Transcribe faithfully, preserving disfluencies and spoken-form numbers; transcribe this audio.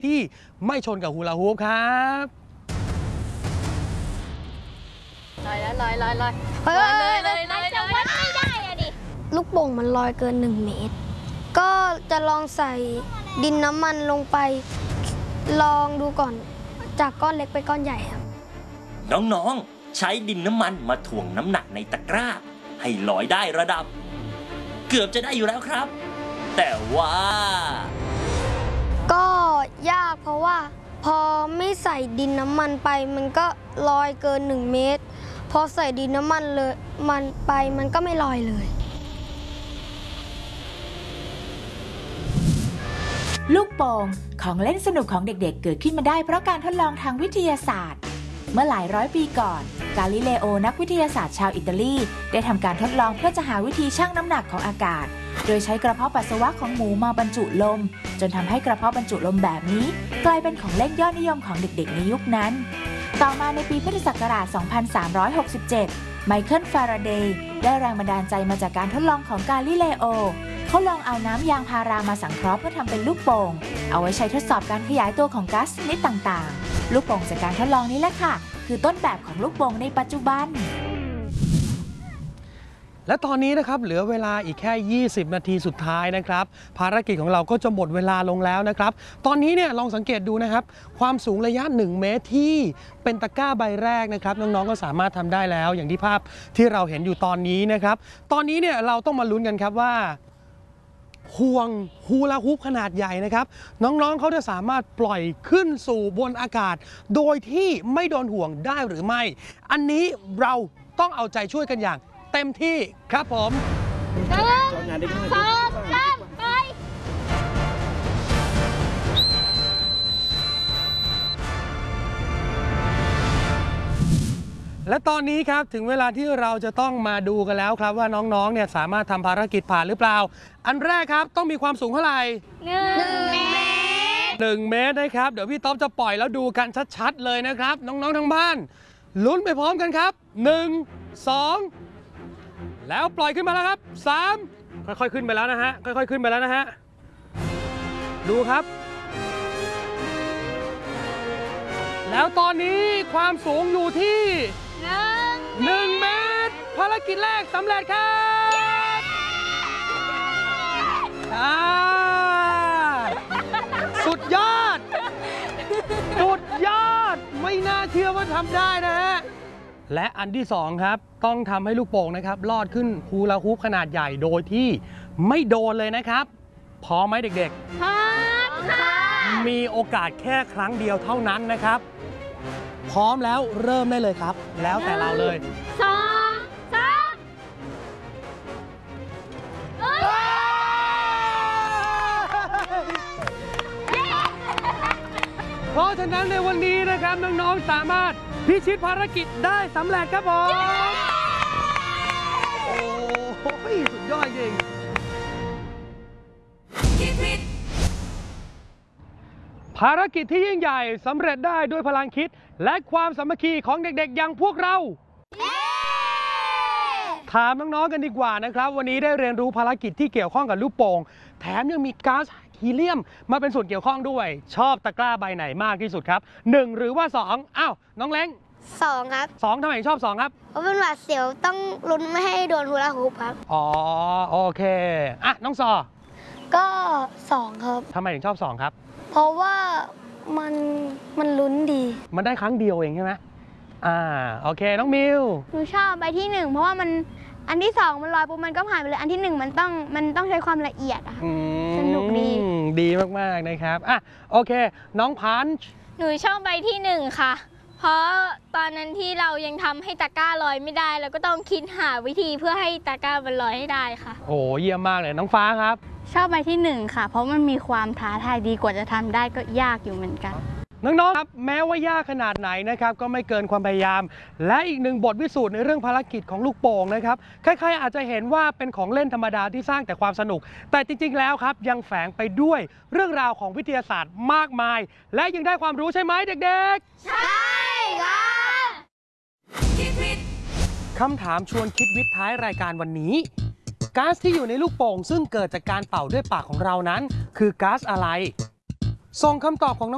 ที่ไม่ชนกับฮูลาฮูปครับลอยแล้วลอยลอยลอยลอยเลยเลยเลยจะวัดไม่ได้อะดิลูกโป่งมันลอยเกินหนึ่งเมตรก็จะลองใส่ดินน้ำมันลงไปลองดูก่อนจากก้อนเล็กไปก้อนใหญ่ครับน้องๆใช้ดินน้ำมันมาถ่วงน้ำหนักในตะกร้าให้ลอยได้ระดับเกือบจะได้อยู่แล้วครับแต่ว่าก็ยากเพราะว่าพอไม่ใส่ดินน้ำมันไปมันก็ลอยเกินหนึ่งเมตรพอใส่ดินน้ำมันเลยมันไปมันก็ไม่ลอยเลยลูกโป่งของเล่นสนุกของเด็กๆเกิดขึ้นมาได้เพราะการทดลองทางวิทยาศาสตร์เมื่อหลายร้อยปีก่อนกาลิเลโอนักวิทยาศาสตร์ชาวอิตาลีได้ทำการทดลองเพื่อจะหาวิธีชั่งน้ำหนักของอากาศโดยใช้กระเพาะปัสสาวะของหมูมาบรรจุลมจนทำให้กระเพาะบรรจุลมแบบนี้กลายเป็นของเล่นยอดนิยมของเด็กๆในยุคนั้นต่อมาในปีพุทธศักราช สองพันสามร้อยหกสิบเจ็ด ไมเคิล ฟาราเดย์ได้แรงบันดาลใจมาจากการทดลองของกาลิเลโอเขาลองเอาน้ำยางพารามาสังเคราะห์เพื่อทำเป็นลูกโป่งเอาไว้ใช้ทดสอบการขยายตัวของก๊าซชนิดต่างๆลูกโป่งจากการทดลองนี้แหละค่ะคือต้นแบบของลูกโป่งในปัจจุบันและตอนนี้นะครับเหลือเวลาอีกแค่ยี่สิบนาทีสุดท้ายนะครับภารกิจของเราก็จะหมดเวลาลงแล้วนะครับตอนนี้เนี่ยลองสังเกตดูนะครับความสูงระยะหนึ่งเมตรที่เป็นตะกร้าใบแรกนะครับน้องๆก็สามารถทำได้แล้วอย่างที่ภาพที่เราเห็นอยู่ตอนนี้นะครับตอนนี้เนี่ยเราต้องมาลุ้นกันครับว่าห่วงฮูลาฮูปขนาดใหญ่นะครับน้องๆเขาจะสามารถปล่อยขึ้นสู่บนอากาศโดยที่ไม่โดนห่วงได้หรือไม่อันนี้เราต้องเอาใจช่วยกันอย่างเต็มที่ครับผมหนึ่งสองสามไปและตอนนี้ครับถึงเวลาที่เราจะต้องมาดูกันแล้วครับว่าน้องๆเนี่ยสามารถทำภารกิจผ่านหรือเปล่าอันแรกครับต้องมีความสูงเท่าไหร่หนึ่งเมตรหนึ่งเมตรนะครับเดี๋ยวพี่ต๊อบจะปล่อยแล้วดูกันชัดๆเลยนะครับน้องๆทั้งบ้านลุ้นไปพร้อมกันครับหนึ่ง สองแล้วปล่อยขึ้นมาแล้วครับสามค่อยๆขึ้นไปแล้วนะฮะค่อยๆขึ้นไปแล้วนะฮะดูครับแล้วตอนนี้ความสูงอยู่ที่หนึ่งเมตรภารกิจแรกสำเร็จครับสุดยอดสุดยอดไม่น่าเชื่อว่าทำได้นะฮะและอันที่สองครับต้องทำให้ลูกโป่งนะครับลอดขึ้นฮูลาฮูปขนาดใหญ่โดยที่ไม่โดนเลยนะครับพร้อมไหมเด็กๆพร้อมค่ะมีโอกาสแค่ครั้งเดียวเท่านั้นนะครับพร้อมแล้วเริ่มได้เลยครับแล้วแต่เราเลยสองสามเพราะฉะนั้นในวันนี้นะครับน้องๆสามารถพิชิตภารกิจได้สำเร็จครับผมโอ้โหสุดยอดจริงภารกิจที่ยิ่งใหญ่สำเร็จได้ด้วยพลังคิดและความสามัคคีของเด็กๆอย่างพวกเราถามน้องๆกันดีกว่านะครับวันนี้ได้เรียนรู้ภารกิจที่เกี่ยวข้องกับลูกโป่งแถมยังมีก๊าซฮีเลียมมาเป็นส่วนเกี่ยวข้องด้วยชอบตะกร้าใบไหนมากที่สุดครับหนึ่งหรือว่าสองอ้าวน้องเล้งสองครับสองทำไมชอบสองครับเพราะเป็นหวาดเสียวต้องลุ้นไม่ให้โดนฮูลาฮูปครับอ๋อโอเคอ่ะน้องซอก็สองครับทำไมถึงชอบสองครับเพราะว่ามันมันลุ้นดีมันได้ครั้งเดียวเองใช่ไหมอ่าโอเคน้องมิวหนูชอบใบที่หนึ่งเพราะว่ามันอันที่สองมันลอยปุ๊บมันก็ผ่านไปเลยอันที่หนึ่งมันต้องมันต้องใช้ความละเอียดอะสนุกดีดีมากๆนะครับอ่ะโอเคน้องพันช์หนูชอบใบที่หนึ่งค่ะเพราะตอนนั้นที่เรายังทำให้ตะกร้าลอยไม่ได้เราก็ต้องคิดหาวิธีเพื่อให้ตะกร้ามันลอยให้ได้ค่ะโอ้เยี่ยมมากเลยน้องฟ้าครับชอบใบที่หนึ่งค่ะเพราะมันมีความท้าทายดีกว่าจะทำได้ก็ยากอยู่เหมือนกันน้องๆครับแม้ว่ายากขนาดไหนนะครับก็ไม่เกินความพยายามและอีกหนึ่งบทพิสูจน์ในเรื่องภารกิจของลูกโป่งนะครับใครๆอาจจะเห็นว่าเป็นของเล่นธรรมดาที่สร้างแต่ความสนุกแต่จริงๆแล้วครับยังแฝงไปด้วยเรื่องราวของวิทยาศาสตร์มากมายและยังได้ความรู้ใช่ไหมเด็กๆใช่ค่ะคำถามชวนคิดวิทย์ท้ายรายการวันนี้ก๊าซที่อยู่ในลูกโป่งซึ่งเกิดจากการเป่าด้วยปากของเรานั้นคือก๊าซอะไรส่งคำตอบของ